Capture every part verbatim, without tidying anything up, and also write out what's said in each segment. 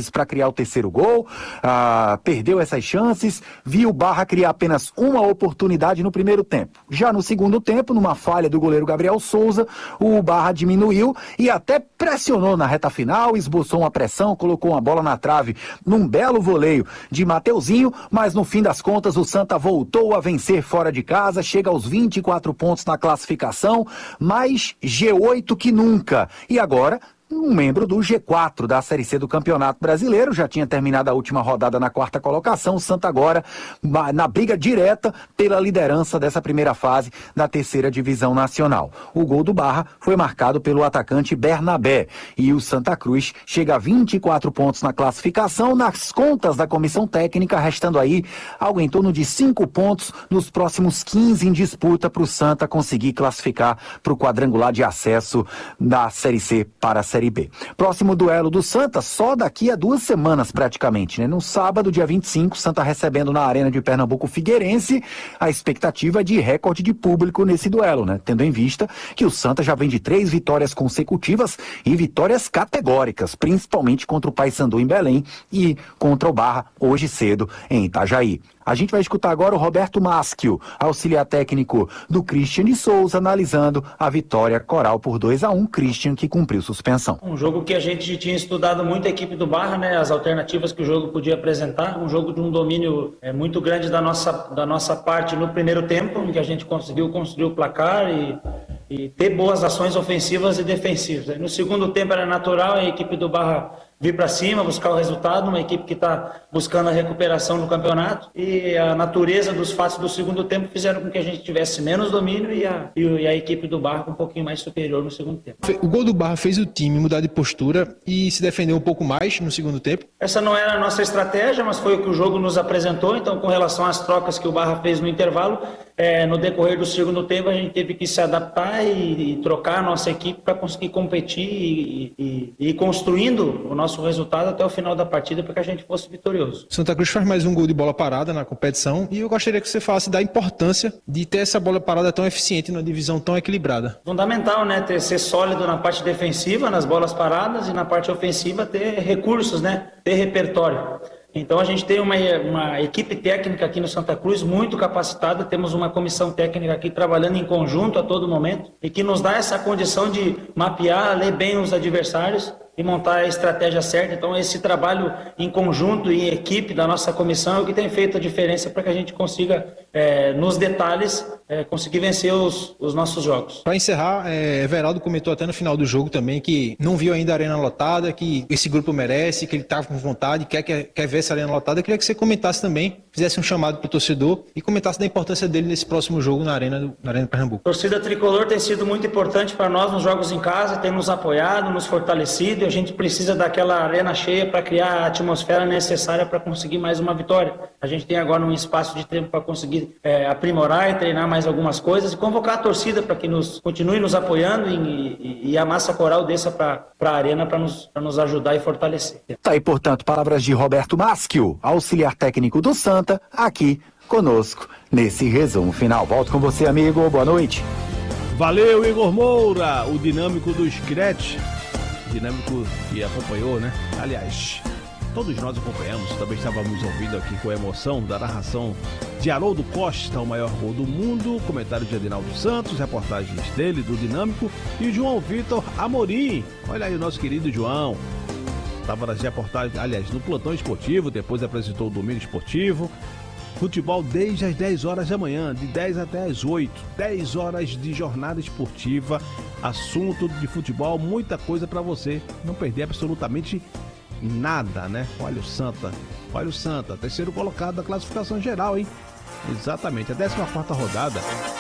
chances para criar o terceiro gol, ah, perdeu essas chances, viu o Barra criar apenas uma oportunidade no primeiro tempo. Já no segundo tempo, numa falha do goleiro Gabriel Souza, o Barra diminuiu e até pressionou na reta final, esboçou uma pressão, colocou uma bola na trave num belo voleio de Mateuzinho, mas no fim das contas o Santa voltou a vencer fora de casa, chega aos vinte e quatro pontos na classificação, mais G oito que nunca. E agora, um membro do G quatro da Série C do Campeonato Brasileiro, já tinha terminado a última rodada na quarta colocação, o Santa agora na briga direta pela liderança dessa primeira fase da terceira divisão nacional. O gol do Barra foi marcado pelo atacante Bernabé e o Santa Cruz chega a vinte e quatro pontos na classificação, nas contas da comissão técnica, restando aí algo em torno de cinco pontos nos próximos quinze em disputa para o Santa conseguir classificar para o quadrangular de acesso da Série C para a Série B. Próximo duelo do Santa, só daqui a duas semanas praticamente, né? No sábado, dia vinte e cinco, Santa recebendo na Arena de Pernambuco o Figueirense, a expectativa é de recorde de público nesse duelo, né? Tendo em vista que o Santa já vem de três vitórias consecutivas e vitórias categóricas, principalmente contra o Paysandu em Belém e contra o Barra hoje cedo em Itajaí. A gente vai escutar agora o Roberto Maschio, auxiliar técnico do Christian de Souza, analisando a vitória coral por dois a um, Christian que cumpriu suspensão. Um jogo que a gente tinha estudado muito a equipe do Barra, né, as alternativas que o jogo podia apresentar, um jogo de um domínio é, muito grande da nossa, da nossa parte no primeiro tempo, em que a gente conseguiu construir o placar e, e ter boas ações ofensivas e defensivas. No segundo tempo era natural a equipe do Barra vir para cima, buscar o resultado, uma equipe que está buscando a recuperação no campeonato, e a natureza dos fatos do segundo tempo fizeram com que a gente tivesse menos domínio e a, e a equipe do Barra um pouquinho mais superior no segundo tempo. O gol do Barra fez o time mudar de postura e se defender um pouco mais no segundo tempo? Essa não era a nossa estratégia, mas foi o que o jogo nos apresentou. Então, com relação às trocas que o Barra fez no intervalo, é, no decorrer do segundo tempo a gente teve que se adaptar e, e trocar a nossa equipe para conseguir competir e, e, e ir construindo o nosso resultado até o final da partida para que a gente fosse vitorioso. Santa Cruz faz mais um gol de bola parada na competição e eu gostaria que você falasse da importância de ter essa bola parada tão eficiente numa divisão tão equilibrada. Fundamental, né? Ter, ser sólido na parte defensiva, nas bolas paradas, e na parte ofensiva ter recursos, né? Ter repertório. Então a gente tem uma, uma equipe técnica aqui no Santa Cruz muito capacitada, temos uma comissão técnica aqui trabalhando em conjunto a todo momento e que nos dá essa condição de mapear, ler bem os adversários e montar a estratégia certa. Então esse trabalho em conjunto e em equipe da nossa comissão é o que tem feito a diferença para que a gente consiga, é, nos detalhes, é, conseguir vencer os, os nossos jogos. Para encerrar, é, Everaldo comentou até no final do jogo também que não viu ainda a arena lotada, que esse grupo merece, que ele estava com vontade, quer, quer, quer ver essa arena lotada. Eu queria que você comentasse também, fizesse um chamado para o torcedor e comentasse da importância dele nesse próximo jogo na Arena, do, na arena de Pernambuco. A torcida tricolor tem sido muito importante para nós nos jogos em casa, tem nos apoiado, nos fortalecido. A gente precisa daquela arena cheia para criar a atmosfera necessária para conseguir mais uma vitória. A gente tem agora um espaço de tempo para conseguir é, aprimorar e treinar mais algumas coisas e convocar a torcida para que nos continue nos apoiando e, e, e a massa coral desça para a arena para nos, nos ajudar e fortalecer. Tá aí, portanto, palavras de Roberto Maschio, auxiliar técnico do Santa, aqui conosco nesse resumo final. Volto com você, amigo. Boa noite. Valeu, Igor Moura, o dinâmico do Scratch. Dinâmico que acompanhou, né? Aliás, todos nós acompanhamos, também estávamos ouvindo aqui com a emoção da narração de Haroldo Costa, o maior gol do mundo, comentário de Adinaldo Santos, reportagens dele, do Dinâmico, e João Vitor Amorim. Olha aí o nosso querido João. Estava nas reportagens, aliás, no plantão esportivo, depois apresentou o Domingo Esportivo. Futebol desde as dez horas da manhã, de dez até as oito. dez horas de jornada esportiva, assunto de futebol, muita coisa para você não perder absolutamente nada, né? Olha o Santa, olha o Santa, terceiro colocado da classificação geral, hein? Exatamente, a décima quarta rodada,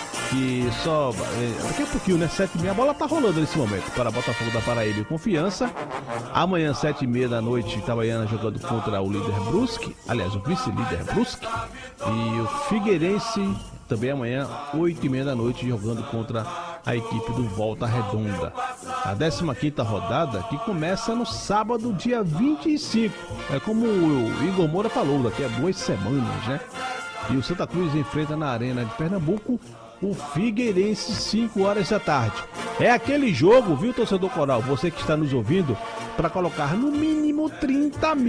que só... É, daqui a pouquinho, né? sete e meia, a bola tá rolando nesse momento para Botafogo da Paraíba e Confiança. Amanhã, sete e meia da noite, Itabaiana jogando contra o líder Brusque, aliás, o vice-líder Brusque. E o Figueirense, também amanhã, oito e meia da noite, jogando contra a equipe do Volta Redonda. A décima quinta rodada, que começa no sábado, dia vinte e cinco. É como o Igor Moura falou, daqui a duas semanas, né? E o Santa Cruz enfrenta na Arena de Pernambuco o Figueirense, cinco horas da tarde. É aquele jogo, viu, torcedor coral? Você que está nos ouvindo, para colocar no mínimo trinta mil